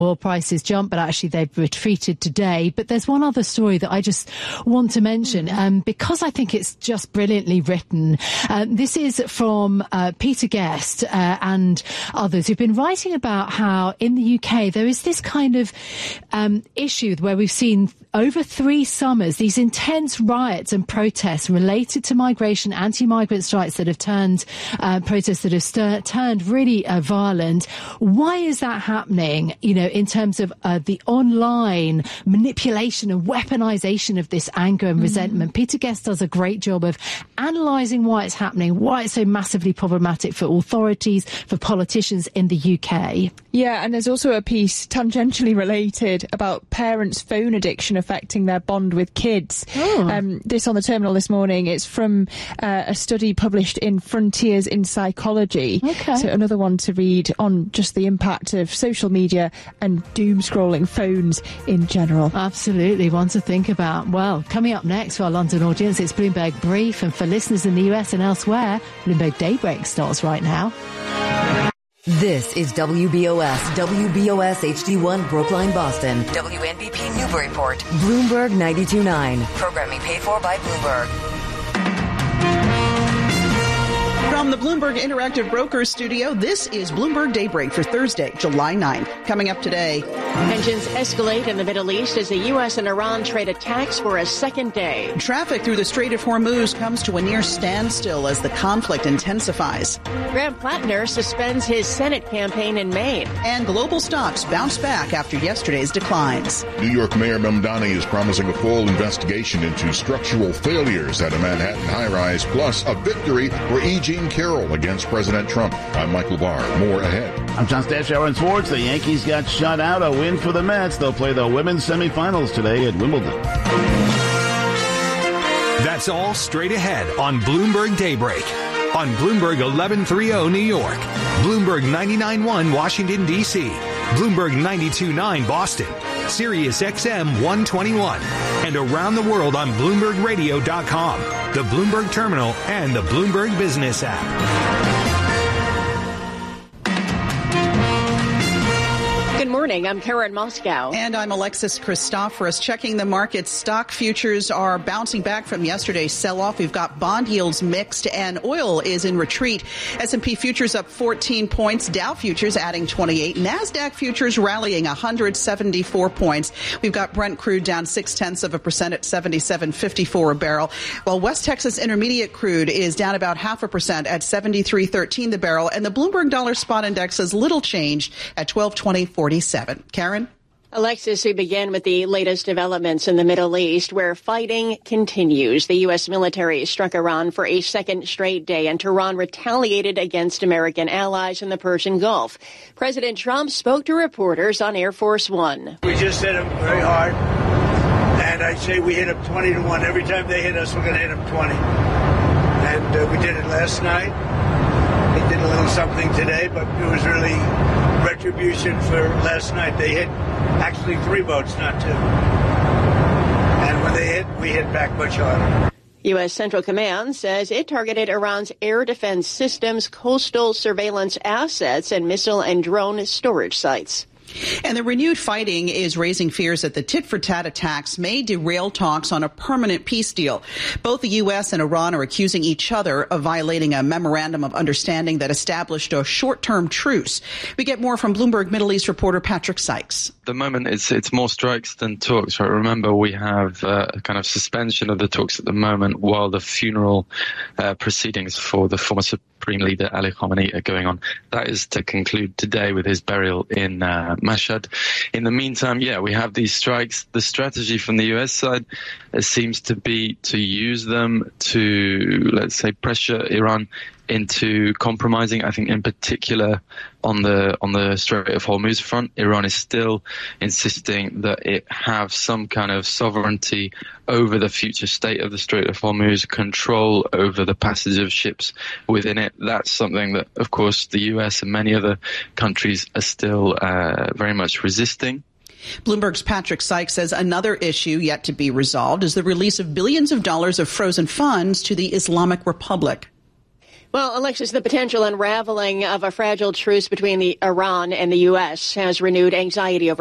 Oil prices jumped, but actually they've retreated today. But there's one other story that I just want to mention, because I think it's just brilliantly written. This is from Peter Guest and others who've been writing about how in the UK there is this kind of issue where we've seen over 3 summers these intense riots and protests related to migration, anti-migrant strikes that have turned protests that have turned really violent. Why is that happening? You know, in terms of the online manipulation and weaponization of this anger and resentment. Peter Guest does a great job of analysing why it's happening, why it's so massively problematic for authorities, for politicians in the UK. Yeah, and there's also a piece tangentially related about parents' phone addiction affecting their bond with kids. This on the terminal this morning. It's from a study published in Frontiers in Psychology. Okay. So another one to read on just the impact of social media and doom-scrolling phones in general. Absolutely, one to think about. Well, coming up next for our London audience, it's Bloomberg Brief, and for listeners in the US and elsewhere, Bloomberg Daybreak starts right now. This is WBOS HD1 Brookline, Boston. WNBP Newburyport. Bloomberg 92.9. Programming paid for by Bloomberg. From the Bloomberg Interactive Brokers studio, this is Bloomberg Daybreak for Thursday, July 9th. Coming up today. Tensions escalate in the Middle East as the U.S. and Iran trade attacks for a second day. Traffic through the Strait of Hormuz comes to a near standstill as the conflict intensifies. Graham Plattner suspends his Senate campaign in Maine. And global stocks bounce back after yesterday's declines. New York Mayor Mamdani is promising a full investigation into structural failures at a Manhattan high-rise, plus a victory for E. Jean Carroll against President Trump. I'm Michael Barr. More ahead. I'm John Stashower in sports. The Yankees got shut out. A win for the Mets. They'll play the women's semifinals today at Wimbledon. That's all straight ahead on Bloomberg Daybreak. On Bloomberg 1130 New York, Bloomberg 99.1 Washington, D.C., Bloomberg 92.9 Boston, Sirius XM 121, and around the world on BloombergRadio.com, the Bloomberg Terminal, and the Bloomberg Business app. Good morning. I'm Karen Moscow. And I'm Alexis Christoforous. Checking the markets, stock futures are bouncing back from yesterday's sell-off. We've got bond yields mixed, and oil is in retreat. S&P futures up 14 points. Dow futures adding 28. NASDAQ futures rallying 174 points. We've got Brent crude down 0.6% at $77.54 a barrel, while West Texas Intermediate crude is down about 0.5% at $73.13 the barrel, and the Bloomberg Dollar Spot Index is little changed at 1220.47. Karen? Alexis, we begin with the latest developments in the Middle East, where fighting continues. The U.S. military struck Iran for a second straight day, and Tehran retaliated against American allies in the Persian Gulf. President Trump spoke to reporters on Air Force One. We just hit them very hard, and I'd say we hit them 20-1. Every time they hit us, we're going to hit them 20. And we did it last night. We did a little something today, but it was really retribution for last night. They hit actually 3 boats, not 2. And when they hit, we hit back much harder. U.S. Central Command says it targeted Iran's air defense systems, coastal surveillance assets, and missile and drone storage sites. And the renewed fighting is raising fears that the tit-for-tat attacks may derail talks on a permanent peace deal. Both the U.S. and Iran are accusing each other of violating a memorandum of understanding that established a short-term truce. We get more from Bloomberg Middle East reporter Patrick Sykes. At the moment, it's more strikes than talks, right? Remember, we have a kind of suspension of the talks at the moment while the funeral proceedings for the former Supreme Leader Ali Khamenei are going on. That is to conclude today with his burial in Mashhad. In the meantime, we have these strikes. The strategy from the US side seems to be to use them to, let's say, pressure Iran into compromising. I think in particular on the Strait of Hormuz front, Iran is still insisting that it have some kind of sovereignty over the future state of the Strait of Hormuz, control over the passage of ships within it. That's something that, of course, the US and many other countries are still very much resisting. Bloomberg's Patrick Sykes says another issue yet to be resolved is the release of billions of dollars of frozen funds to the Islamic Republic. Well, Alexis, the potential unraveling of a fragile truce between Iran and the U.S. has renewed anxiety over